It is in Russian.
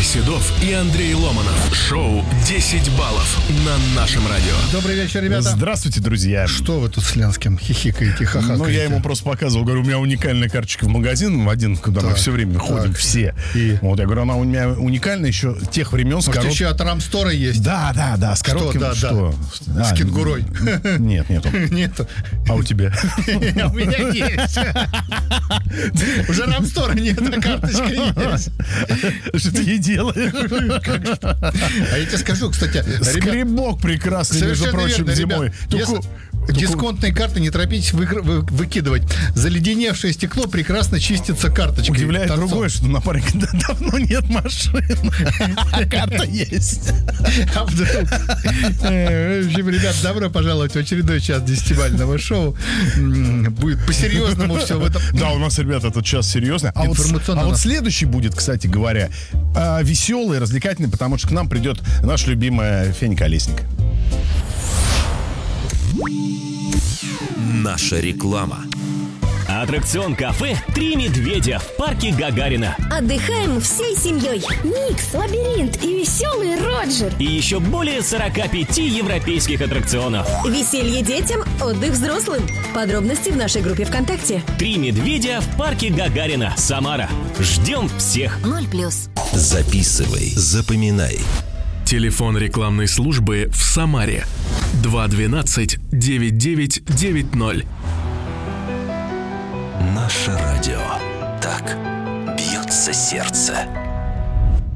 Игорь Седов и Андрей Ломанов. Шоу «10 баллов» на нашем радио. Добрый вечер, ребята. Здравствуйте, друзья. Что вы тут с Ленским хихикаете, хахакаете? Ну, я ему просто показывал, говорю, у меня уникальная карточка в магазин, в один, куда мы все время ходим, все. И? Вот, я говорю, она у меня уникальная еще тех времен с Может, еще от Рамстора есть? Да, с коротким... Что? С кенгурой? Нет, нету. Нету. А у тебя? У меня есть. Уже Рамстора нет, а карточка есть. Что ты ей делаешь? А я тебе скажу, кстати, Скребок прекрасный, между прочим, зимой. Дисконтные карты не торопитесь выкидывать. Заледеневшее стекло прекрасно чистится карточкой. Удивляет другое, что на паре давно нет машин, а карта есть. А вдруг? В общем, ребят, добро пожаловать в очередной час 10-бального шоу. Будет по-серьезному все в этом. Да, у нас, ребята, этот час серьезный. А вот следующий будет, кстати говоря, веселый, развлекательный, потому что к нам придет наша любимая Феня Колесник. Наша реклама. Аттракцион кафе «Три медведя» в парке Гагарина. Отдыхаем всей семьей. Микс, лабиринт и веселый Роджер. И еще более 45 европейских аттракционов. Веселье детям, отдых взрослым. Подробности в нашей группе ВКонтакте. «Три медведя» в парке Гагарина, Самара. Ждем всех. 0+. Записывай, запоминай. Телефон рекламной службы в Самаре 212-9990. Наше радио. Так бьется сердце.